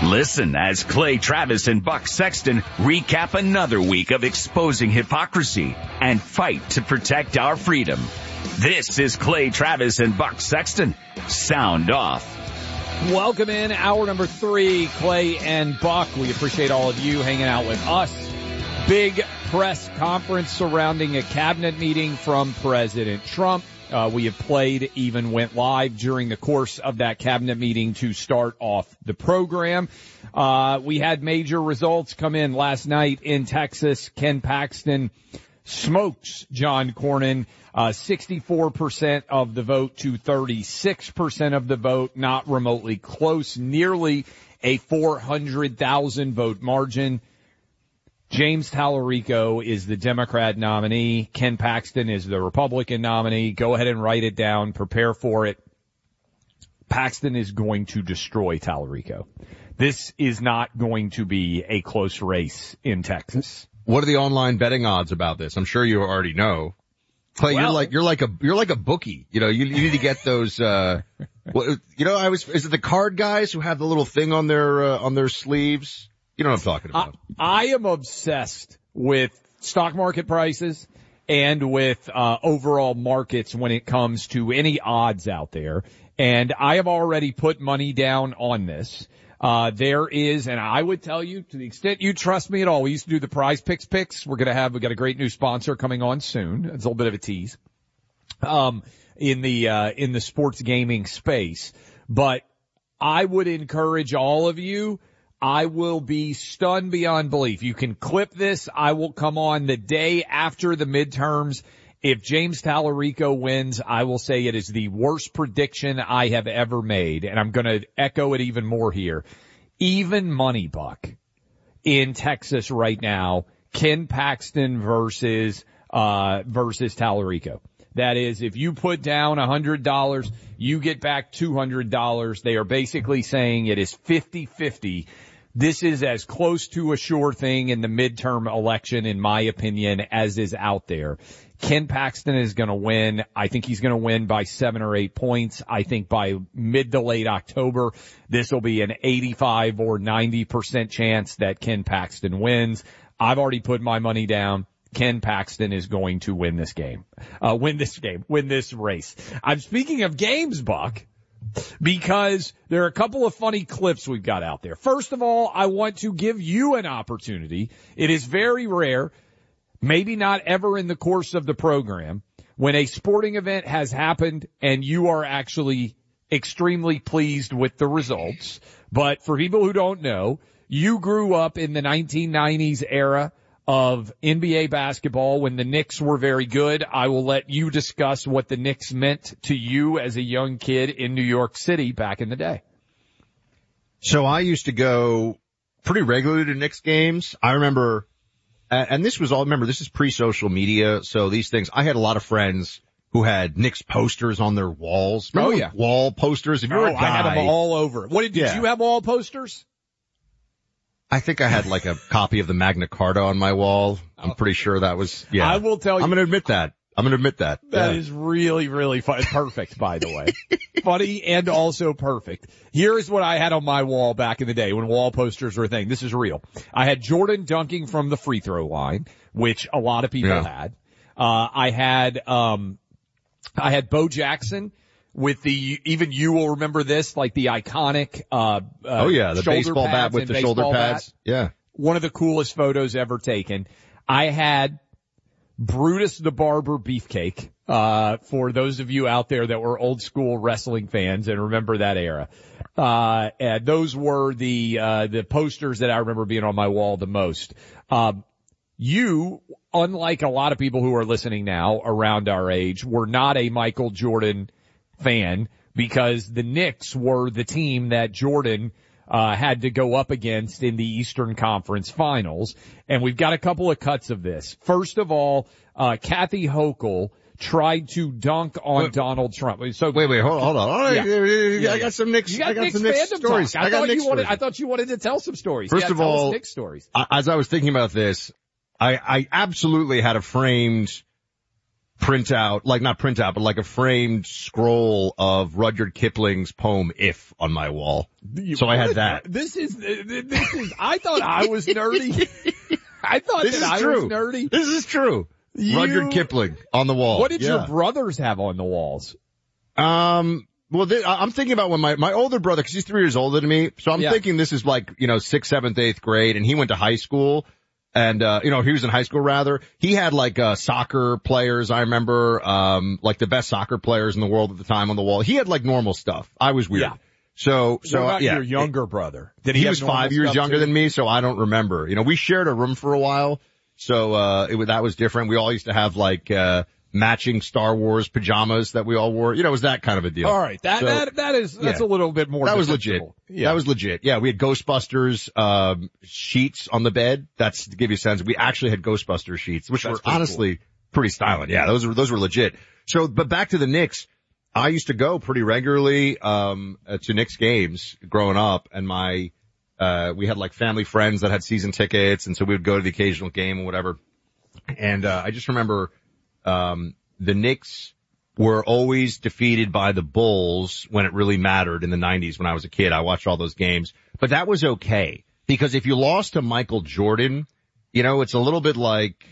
Listen as Clay Travis and Buck Sexton recap another week of exposing hypocrisy and fight to protect our freedom. This is Clay Travis and Buck Sexton. Sound off. Welcome in hour number 3, Clay and Buck. We appreciate all of you hanging out with us. Big press conference surrounding a cabinet meeting from President Trump. We have played, even went live during the course of that cabinet meeting to start off the program. We had major results come in last night in Texas. Ken Paxton smokes John Cornyn, 64% of the vote to 36% of the vote, not remotely close, nearly a 400,000 vote margin. James Tallarico is the Democrat nominee. Ken Paxton is the Republican nominee. Go ahead and write it down. Prepare for it. Paxton is going to destroy Tallarico. This is not going to be a close race in Texas. What are the online betting odds about this? I'm sure you already know. Clay, well, you're like a bookie. You know, you need to get those, is it the card guys who have the little thing on their sleeves? You know what I'm talking about. I am obsessed with stock market prices and with overall markets when it comes to any odds out there. And I have already put money down on this. There is, and I would tell you, to the extent you trust me at all, we used to do the Prize Picks. We got a great new sponsor coming on soon. It's a little bit of a tease. In the sports gaming space. But I would encourage all of you. I will be stunned beyond belief. You can clip this. I will come on the day after the midterms. If James Tallarico wins, I will say it is the worst prediction I have ever made. And I'm going to echo it even more here. Even money, Buck, in Texas right now, Ken Paxton versus Tallarico. That is, if you put down $100, you get back $200. They are basically saying it is 50-50. This is as close to a sure thing in the midterm election, in my opinion, as is out there. Ken Paxton is going to win. I think he's going to win by 7 or 8 points. I think by mid to late October, this will be an 85 or 90% chance that Ken Paxton wins. I've already put my money down. Ken Paxton is going to win this race. I'm speaking of games, Buck, because there are a couple of funny clips we've got out there. First of all, I want to give you an opportunity. It is very rare, maybe not ever in the course of the program, when a sporting event has happened and you are actually extremely pleased with the results. But for people who don't know, you grew up in the 1990s era of NBA basketball when the Knicks were very good. I will let you discuss what the Knicks meant to you as a young kid in New York City back in the day. So I used to go pretty regularly to Knicks games. I remember, and this is pre-social media, so these things, I had a lot of friends who had Knicks posters on their walls. Remember wall posters? If you were a guy, I had them all over. Did you have wall posters? I think I had like a copy of the Magna Carta on my wall. I'm pretty sure that was, yeah. I will tell you. I'm going to admit that. That is really, really fun. Perfect, by the way. Funny and also perfect. Here's what I had on my wall back in the day when wall posters were a thing. This is real. I had Jordan dunking from the free throw line, which a lot of people had. I had Bo Jackson with even you will remember this, like the iconic, the baseball bat with the shoulder pads. Bat. Yeah. One of the coolest photos ever taken. I had Brutus the Barber Beefcake, for those of you out there that were old school wrestling fans and remember that era. And those were the posters that I remember being on my wall the most. You, unlike a lot of people who are listening now around our age, were not a Michael Jordan fan because the Knicks were the team that Jordan had to go up against in the Eastern Conference Finals. And we've got a couple of cuts of this. First of all, Kathy Hochul tried to dunk on Donald Trump. So wait, hold on. Yeah. I got some Knicks. I got some Knicks stories. I thought you wanted to tell some stories. First of all, Knicks stories. As I was thinking about this, I absolutely had a framed printout, like not printout, but like a framed scroll of Rudyard Kipling's poem "If" on my wall. So I had that. This is, I thought I was nerdy. I thought This that is I true. was nerdy. This is true. Rudyard Kipling on the wall. What did your brothers have on the walls? Well, I'm thinking about when my older brother, cause he's 3 years older than me. So I'm thinking this is like, 6th, 7th, 8th grade, and he went to high school. And, he was in high school rather. He had like, soccer players, I remember, like the best soccer players in the world at the time on the wall. He had like normal stuff. I was weird. Yeah. So, what about your younger brother? Did he was 5 years younger than me, so I don't remember. We shared a room for a while. So, that was different. We all used to have like, matching Star Wars pajamas that we all wore. It was that kind of a deal. All right. That's a little bit more. That was legit. Yeah. That was legit. Yeah. We had Ghostbusters, sheets on the bed. That's to give you a sense. We actually had Ghostbusters sheets, which were honestly pretty stylish. Yeah. Those were legit. So, but back to the Knicks. I used to go pretty regularly, to Knicks games growing up, and we had like family friends that had season tickets, and so we would go to the occasional game or whatever. And, I just remember, the Knicks were always defeated by the Bulls when it really mattered in the 90s when I was a kid. I watched all those games, but that was okay because if you lost to Michael Jordan, it's a little bit like,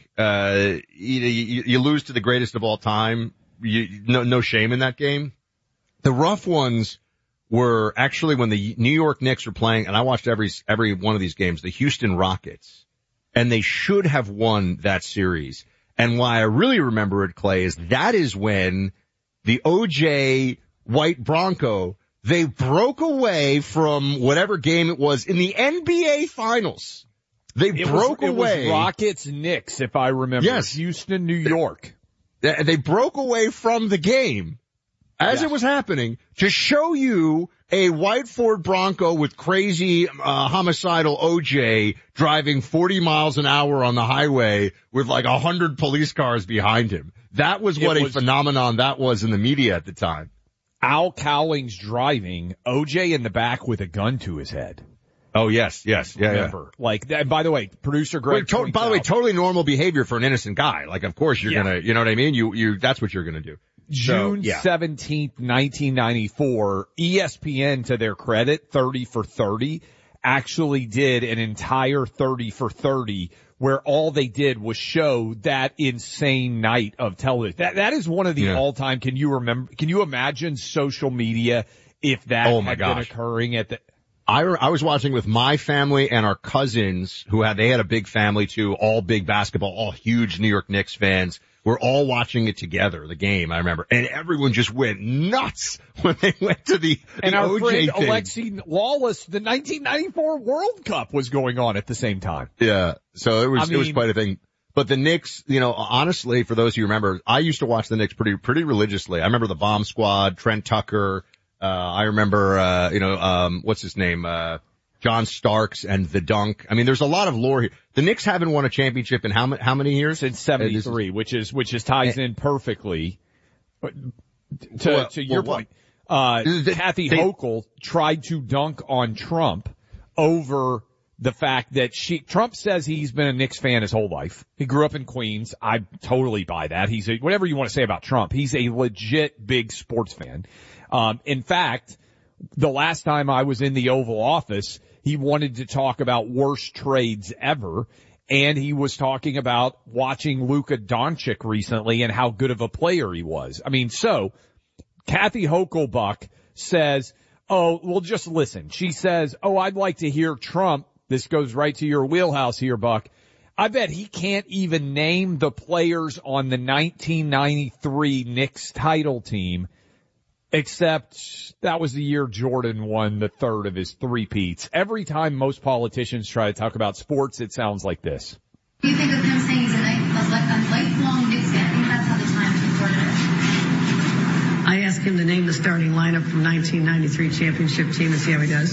you lose to the greatest of all time. No shame in that game. The rough ones were actually when the New York Knicks were playing, and I watched every one of these games, the Houston Rockets, and they should have won that series. And why I really remember it, Clay, is that is when the OJ White Bronco, they broke away from whatever game it was in the NBA Finals. It broke away. It was Rockets Knicks, if I remember. Yes. Houston, New York. They broke away from the game as it was happening to show you a white Ford Bronco with crazy, homicidal OJ driving 40 miles an hour on the highway with like 100 police cars behind him. That was what a phenomenon that was in the media at the time. Al Cowlings driving, OJ in the back with a gun to his head. Oh, yes. Yeah. Remember. Like that, by the way, producer Greg. By the way, totally normal behavior for an innocent guy. Like, of course you're gonna, you know what I mean? That's what you're gonna do. June 17th, 1994, ESPN, to their credit, 30 for 30, actually did an entire 30 for 30 where all they did was show that insane night of television. That is one of the all-time, can you imagine social media if that had been occurring at the... I was watching with my family and our cousins they had a big family too, all big basketball, all huge New York Knicks fans. We're all watching it together, the game, I remember. And everyone just went nuts when they went to the And our OJ friend thing. Alexi Lawless, the 1994 World Cup was going on at the same time. Yeah. So it was quite a thing. But the Knicks, honestly, for those who remember, I used to watch the Knicks pretty religiously. I remember the Bomb Squad, Trent Tucker. I remember, what's his name? John Starks and the Dunk. I mean, there's a lot of lore here. The Knicks haven't won a championship in how many years? Since 73, which ties in perfectly to your point. Kathy Hochul tried to dunk on Trump over the fact that Trump says he's been a Knicks fan his whole life. He grew up in Queens. I totally buy that. Whatever you want to say about Trump, he's a legit big sports fan. In fact, the last time I was in the Oval Office, he wanted to talk about worst trades ever, and he was talking about watching Luka Doncic recently and how good of a player he was. I mean, so Kathy Hochul says, oh, well, just listen. She says, oh, I'd like to hear Trump. This goes right to your wheelhouse here, Buck. I bet he can't even name the players on the 1993 Knicks title team. Except that was the year Jordan won the third of his three-peats. Every time most politicians try to talk about sports, it sounds like this. You think of him saying he's a lifelong Knicks fan? I think that's how the Times reported it. I asked him to name the starting lineup from 1993 championship team and see how he does.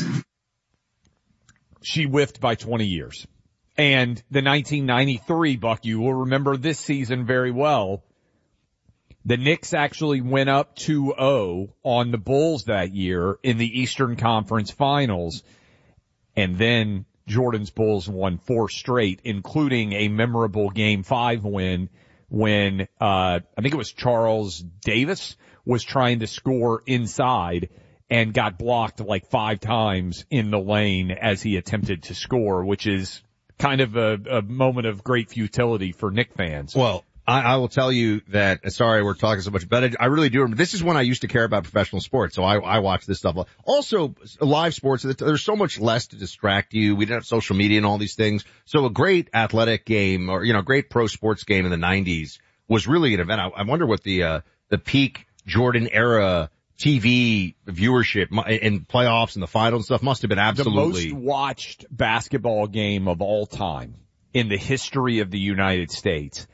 She whiffed by 20 years. And the 1993, Buck, you will remember this season very well. The Knicks actually went up 2-0 on the Bulls that year in the Eastern Conference Finals. And then Jordan's Bulls won 4 straight, including a memorable Game 5 win when, I think it was Charles Davis was trying to score inside and got blocked like 5 times in the lane as he attempted to score, which is kind of a moment of great futility for Knick fans. Well, I will tell you that, sorry we're talking so much, but I really do remember, this is when I used to care about professional sports, so I watch this stuff. Also, live sports, there's so much less to distract you. We didn't have social media and all these things. So a great athletic game or, great pro sports game in the 90s was really an event. I wonder what the peak Jordan era TV viewership in playoffs and the finals and stuff must have been absolutely. The most watched basketball game of all time in the history of the United States.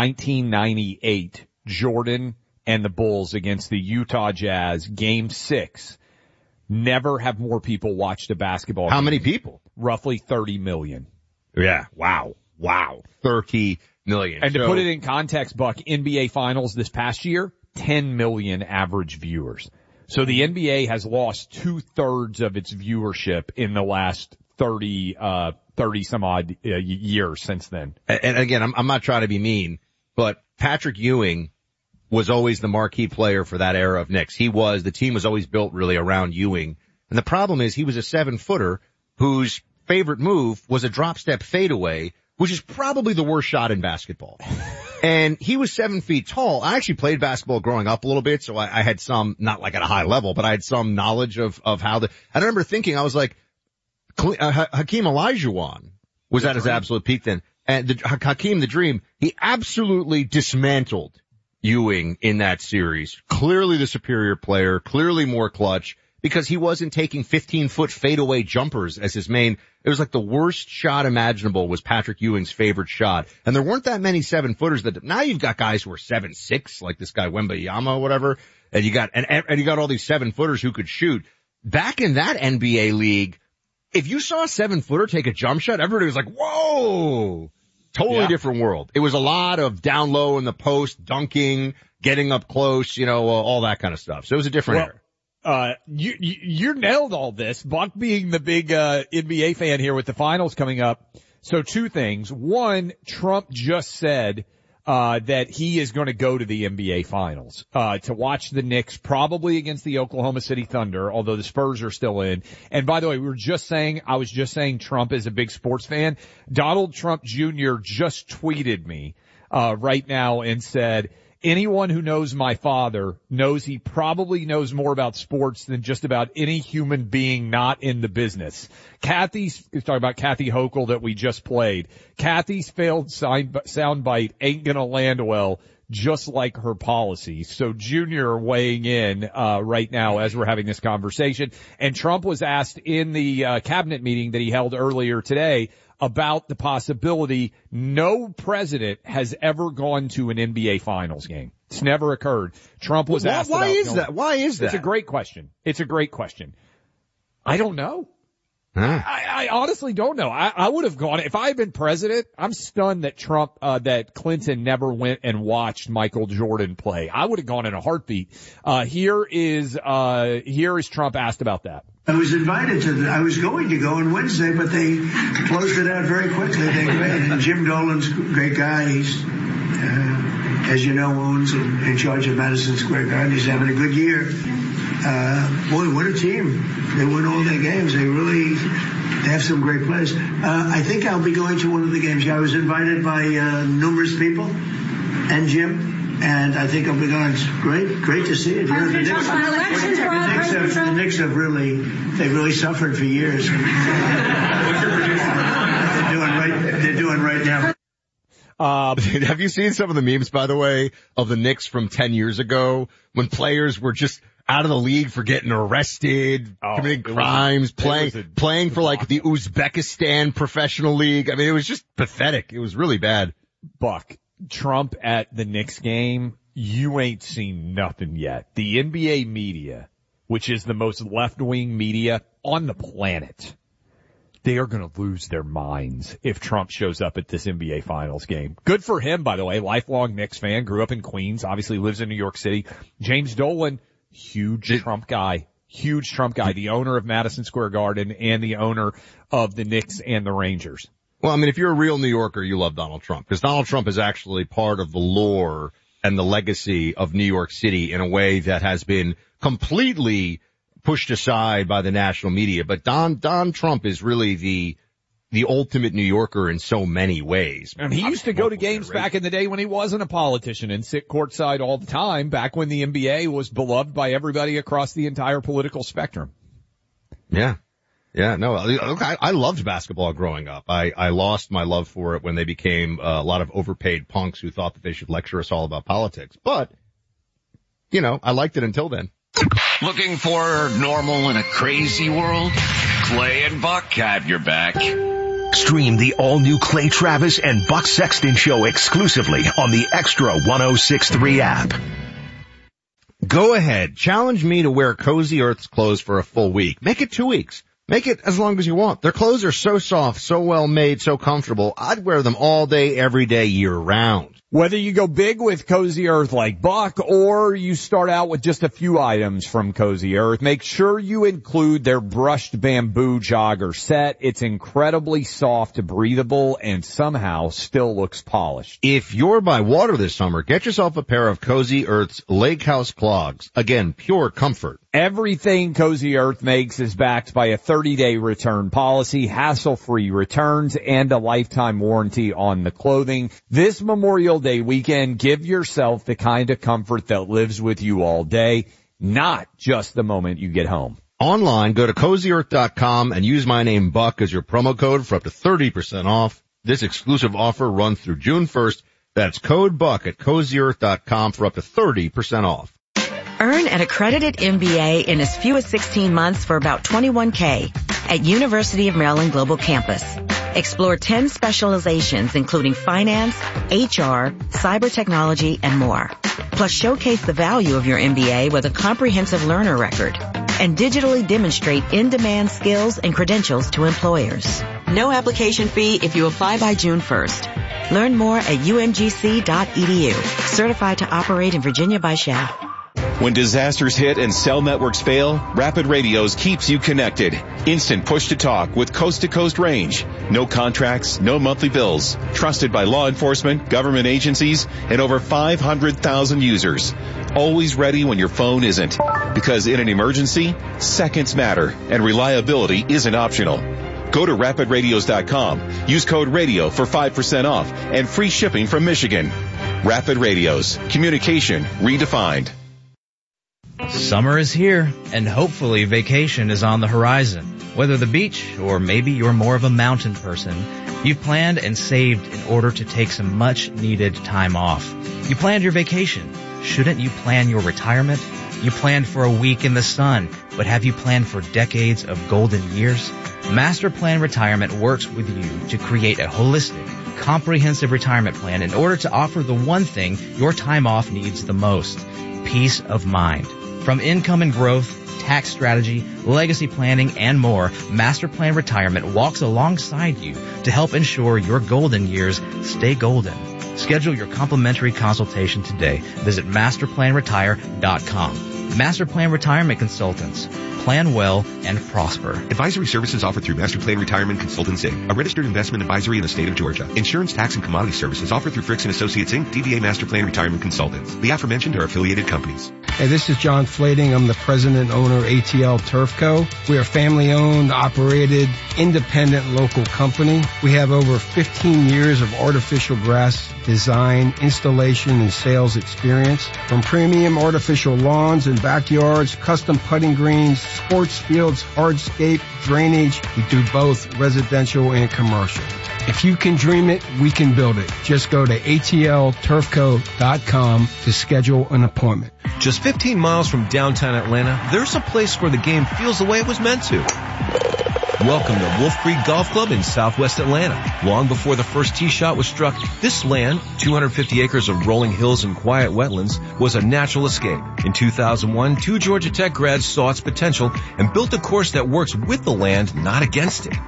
1998, Jordan and the Bulls against the Utah Jazz, Game 6. Never have more people watched a basketball game. How many people? Roughly 30 million. Yeah, wow. 30 million. And to put it in context, Buck, NBA Finals this past year, 10 million average viewers. So the NBA has lost 2/3 of its viewership in the last 30 some odd years since then. And again, I'm not trying to be mean, but Patrick Ewing was always the marquee player for that era of Knicks. The team was always built really around Ewing. And the problem is he was a 7-footer whose favorite move was a drop step fadeaway, which is probably the worst shot in basketball. And he was 7 feet tall. I actually played basketball growing up a little bit, so I had some, not like at a high level, but I had some knowledge of how I remember thinking, I was like, Hakeem Olajuwon was at his absolute peak then. And Hakeem the Dream, he absolutely dismantled Ewing in that series. Clearly the superior player, clearly more clutch, because he wasn't taking 15-foot fadeaway jumpers as his main. It was like the worst shot imaginable was Patrick Ewing's favorite shot. And there weren't that many 7-footers now you've got guys who are 7'6", like this guy Wembanyama or whatever. And you got all these 7-footers who could shoot. Back in that NBA league, if you saw a 7-footer take a jump shot, everybody was like, whoa, totally different world. It was a lot of down low in the post, dunking, getting up close, all that kind of stuff. So it was a different era. You nailed all this. Buck being the big, NBA fan here with the finals coming up. So 2 things. One, Trump just said, that he is going to go to the NBA finals, to watch the Knicks probably against the Oklahoma City Thunder, although the Spurs are still in. And by the way, I was just saying Trump is a big sports fan. Donald Trump Jr. just tweeted me, right now and said, anyone who knows my father knows he probably knows more about sports than just about any human being not in the business. Kathy's talking about Kathy Hochul that we just played. Kathy's failed soundbite ain't gonna land well, just like her policy. So Junior weighing in right now as we're having this conversation. And Trump was asked in the cabinet meeting that he held earlier today about the possibility no president has ever gone to an NBA Finals game. It's never occurred. Trump was asked Why about is that? Why is that? It's a great question. I don't know. I honestly don't know. I would have gone if I had been president. I'm stunned that that Clinton never went and watched Michael Jordan play. I would have gone in a heartbeat. Here is Trump asked about that. I was invited I was going to go on Wednesday, but they closed it out very quickly. And Jim Dolan's a great guy. He's, as you know, owns and in charge of Madison Square Garden. He's having a good year. Boy, what a team. They win all their games. They have some great players. I think I'll be going to one of the games. I was invited by numerous people and Jim. And I think I'll be going. It's great to see it. The Knicks have really suffered for years. They're doing right now. Have you seen some of the memes, by the way, of the Knicks from 10 years ago when players were just out of the league for getting arrested, committing crimes, playing for like the Uzbekistan professional league? I mean, it was just pathetic. It was really bad. Buck. Trump at the Knicks game, you ain't seen nothing yet. The NBA media, which is the most left-wing media on the planet, they are going to lose their minds if Trump shows up at this NBA Finals game. Good for him, by the way. Lifelong Knicks fan, grew up in Queens, obviously lives in New York City. James Dolan, huge Trump guy, the owner of Madison Square Garden and the owner of the Knicks and the Rangers. Well, I mean, if you're a real New Yorker, you love Donald Trump, because Donald Trump is actually part of the lore and the legacy of New York City in a way that has been completely pushed aside by the national media. But Don Trump is really the ultimate New Yorker in so many ways. And he used to go to games back in the day when he wasn't a politician and sit courtside all the time, back when the NBA was beloved by everybody across the entire political spectrum. Yeah. Yeah, no, I loved basketball growing up. I lost my love for it when they became a lot of overpaid punks who thought that they should lecture us all about politics. But, you know, I liked it until then. Looking for normal in a crazy world? Clay and Buck have your back. Stream the all-new Clay Travis and Buck Sexton Show exclusively on the Extra 106.3 app. Go ahead. Challenge me to wear Cozy Earth's clothes for a full week. Make it 2 weeks. Make it as long as you want. Their clothes are so soft, so well made, so comfortable. I'd wear them all day, every day, year round. Whether you go big with Cozy Earth like Buck or you start out with just a few items from Cozy Earth, make sure you include their brushed bamboo jogger set. It's incredibly soft, breathable, and somehow still looks polished. If you're by water this summer, get yourself a pair of Cozy Earth's Lake House clogs. Again, pure comfort. Everything Cozy Earth makes is backed by a 30-day return policy, hassle-free returns, and a lifetime warranty on the clothing. This Memorial Day weekend, give yourself the kind of comfort that lives with you all day, not just the moment you get home. Online, go to CozyEarth.com and use my name Buck as your promo code for up to 30% off. This exclusive offer runs through June 1st. That's code Buck at CozyEarth.com for up to 30% off. Earn an accredited MBA in as few as 16 months for about $21K at University of Maryland Global Campus. Explore 10 specializations including finance, HR, cyber technology, and more. Plus showcase the value of your MBA with a comprehensive learner record and digitally demonstrate in-demand skills and credentials to employers. No application fee if you apply by June 1st. Learn more at umgc.edu. Certified to operate in Virginia by SHAP. When disasters hit and cell networks fail, Rapid Radios keeps you connected. Instant push-to-talk with coast-to-coast range. No contracts, no monthly bills. Trusted by law enforcement, government agencies, and over 500,000 users. Always ready when your phone isn't. Because in an emergency, seconds matter, and reliability isn't optional. Go to rapidradios.com. Use code RADIO for 5% off and free shipping from Michigan. Rapid Radios. Communication redefined. Summer is here, and hopefully vacation is on the horizon. Whether the beach or maybe you're more of a mountain person, you've planned and saved in order to take some much-needed time off. You planned your vacation. Shouldn't you plan your retirement? You planned for a week in the sun, but have you planned for decades of golden years? Master Plan Retirement works with you to create a holistic, comprehensive retirement plan in order to offer the one thing your time off needs the most: peace of mind. From income and growth, tax strategy, legacy planning, and more, Master Plan Retirement walks alongside you to help ensure your golden years stay golden. Schedule your complimentary consultation today. Visit masterplanretire.com. Master Plan Retirement Consultants. Plan well and prosper. Advisory services offered through Master Plan Retirement Consultants, Inc., a registered investment advisory in the state of Georgia. Insurance, tax, and commodity services offered through Fricks & Associates, Inc., DBA Master Plan Retirement Consultants. The aforementioned are affiliated companies. Hey, this is John Flading. I'm the president and owner of ATL Turf Co. We are family-owned, operated, independent local company. We have over 15 years of artificial grass design, installation, and sales experience. From premium artificial lawns and backyards, custom putting greens, sports fields, hardscape, drainage. We do both residential and commercial. If you can dream it, we can build it. Just go to atlturfco.com to schedule an appointment. Just 15 miles from downtown Atlanta, there's a place where the game feels the way it was meant to. Welcome to Wolf Creek Golf Club in Southwest Atlanta. Long before the first tee shot was struck, this land, 250 acres of rolling hills and quiet wetlands, was a natural escape. In 2001, 2 Georgia Tech grads saw its potential and built a course that works with the land, not against it.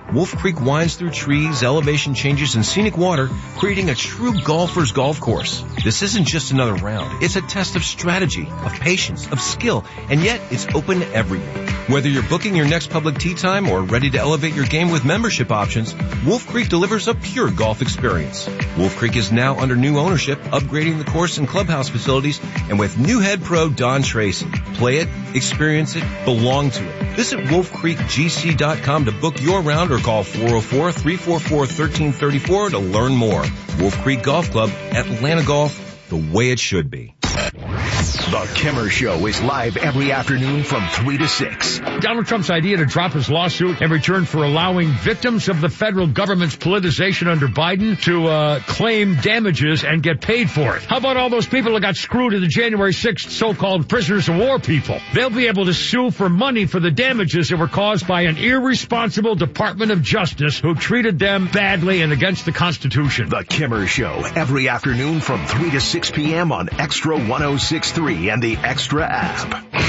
Wolf Creek winds through trees, elevation changes, and scenic water, creating a true golfer's golf course. This isn't just another round. It's a test of strategy, of patience, of skill, and yet it's open to everyone. Whether you're booking your next public tee time or ready to elevate your game with membership options, Wolf Creek delivers a pure golf experience. Wolf Creek is now under new ownership, upgrading the course and clubhouse facilities, and with new head pro Don Tracy. Play it, experience it, belong to it. Visit wolfcreekgc.com to book your round or call 404-344-1334 to learn more. Wolf Creek Golf Club, Atlanta Golf, the way it should be. The Kimmer Show is live every afternoon from 3 to 6. Donald Trump's idea to drop his lawsuit in return for allowing victims of the federal government's politicization under Biden to claim damages and get paid for it. How about all those people that got screwed in the January 6th so-called prisoners of war people? They'll be able to sue for money for the damages that were caused by an irresponsible Department of Justice who treated them badly and against the Constitution. The Kimmer Show every afternoon from 3 to 6 p.m. on Extra 106.3 and the Extra app.